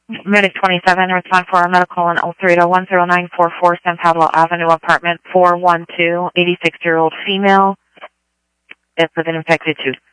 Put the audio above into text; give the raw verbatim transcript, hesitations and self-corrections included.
Medic twenty-seven, respond for our medical on oh three oh one oh nine four four San Pablo Avenue, apartment four one two, eighty-six-year-old female. It's with an infected tooth.